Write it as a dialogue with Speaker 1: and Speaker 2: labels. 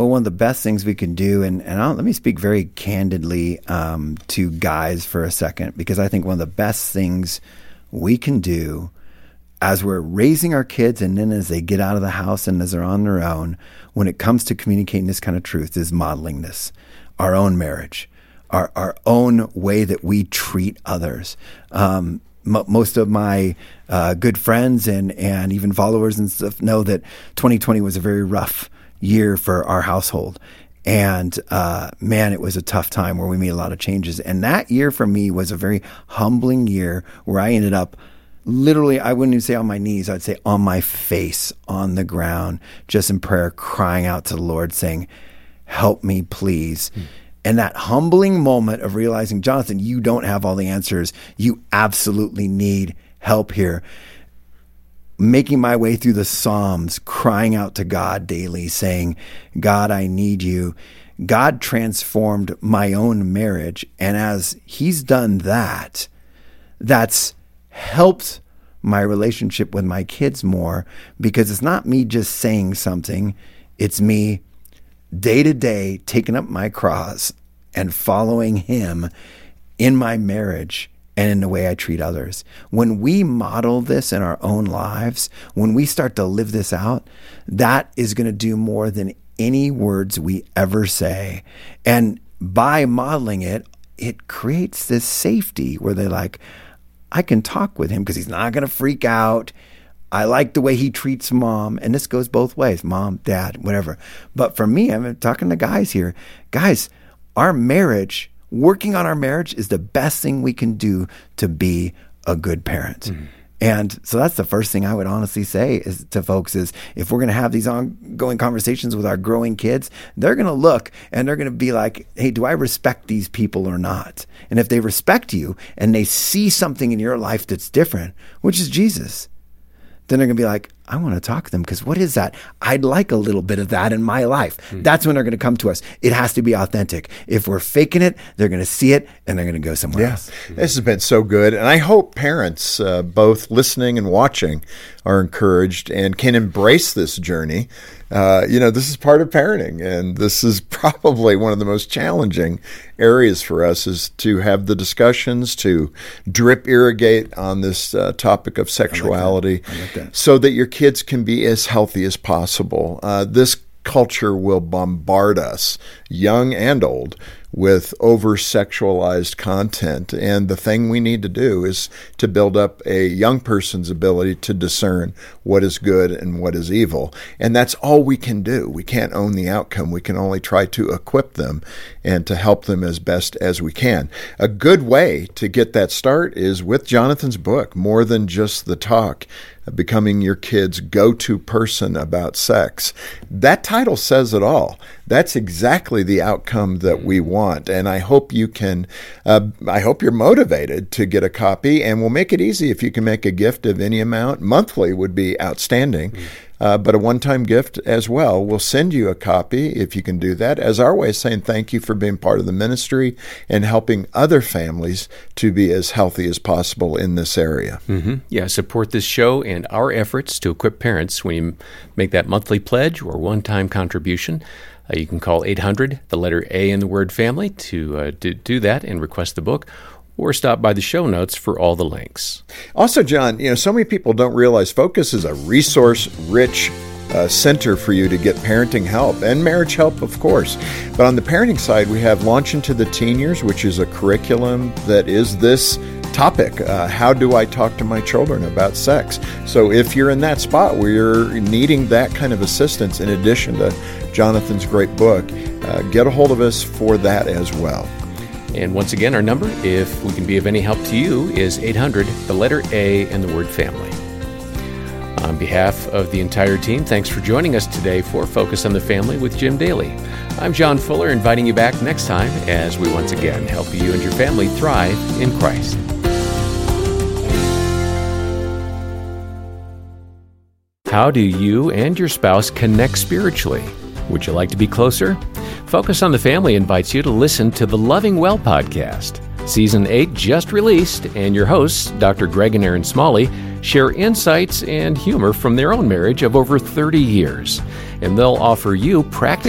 Speaker 1: Well, one of the best things we can do, and let me speak very candidly to guys for a second, because I think one of the best things we can do as we're raising our kids and then as they get out of the house and as they're on their own, when it comes to communicating this kind of truth, is modeling this, our own marriage, our own way that we treat others. Most of my good friends and even followers and stuff know that 2020 was a very rough year for our household. And man, it was a tough time where we made a lot of changes. And that year for me was a very humbling year where I ended up literally, I wouldn't even say on my knees, I'd say on my face, on the ground, just in prayer, crying out to the Lord, saying, help me, please. And that humbling moment of realizing, Jonathan, you don't have all the answers. You absolutely need help here. Making my way through the Psalms, crying out to God daily, saying, God, I need you. God transformed my own marriage. And as he's done that, that's helped my relationship with my kids more, because it's not me just saying something. It's me day to day taking up my cross and following him in my marriage and in the way I treat others. When we model this in our own lives, when we start to live this out, that is going to do more than any words we ever say. And by modeling it, it creates this safety where they're like, I can talk with him because he's not going to freak out. I like the way he treats mom. And this goes both ways, mom, dad, whatever. But for me, I'm talking to guys here. Guys, our marriage, working on our marriage is the best thing we can do to be a good parent. Mm-hmm. And so that's the first thing I would honestly say is to folks is if we're going to have these ongoing conversations with our growing kids, they're going to look and they're going to be like, hey, do I respect these people or not? And if they respect you and they see something in your life that's different, which is Jesus, then they're going to be like, I want to talk to them because what is that? I'd like a little bit of that in my life. That's when they're going to come to us. It has to be authentic. If we're faking it, they're going to see it and they're going to go somewhere else.
Speaker 2: This has been so good. And I hope parents, both listening and watching, are encouraged and can embrace this journey. This is part of parenting, and this is probably one of the most challenging areas for us is to have the discussions, to drip irrigate on this topic of sexuality so that your kids can be as healthy as possible. This culture will bombard us, young and old, with over-sexualized content. And the thing we need to do is to build up a young person's ability to discern what is good and what is evil. And that's all we can do. We can't own the outcome. We can only try to equip them and to help them as best as we can. A good way to get that start is with Jonathan's book, More Than Just the Talk, Becoming Your Kid's Go-To Person About Sex. That title says it all. That's exactly the outcome that we want. And I hope you can, I hope you're motivated to get a copy, and we'll make it easy if you can make a gift of any amount. Monthly would be outstanding. But a one-time gift as well. We'll send you a copy if you can do that as our way of saying thank you for being part of the ministry and helping other families to be as healthy as possible in this area.
Speaker 3: Mm-hmm. Yeah, support this show and our efforts to equip parents when you make that monthly pledge or one-time contribution. You can call 800, the letter A in the word family, to do that and request the book, or stop by the show notes for all the links.
Speaker 2: Also, John, so many people don't realize Focus is a resource-rich center for you to get parenting help and marriage help, of course. But on the parenting side, we have Launch into the Teen Years, which is a curriculum that is this topic. How do I talk to my children about sex? So if you're in that spot where you're needing that kind of assistance, in addition to Jonathan's great book, get a hold of us for that as well.
Speaker 3: And once again, our number, if we can be of any help to you, is 800, the letter A, and the word family. On behalf of the entire team, thanks for joining us today for Focus on the Family with Jim Daly. I'm John Fuller, inviting you back next time as we once again help you and your family thrive in Christ. How do you and your spouse connect spiritually? Would you like to be closer? Focus on the Family invites you to listen to the Loving Well podcast. Season 8 just released, and your hosts, Dr. Greg and Erin Smalley, share insights and humor from their own marriage of over 30 years. And they'll offer you practical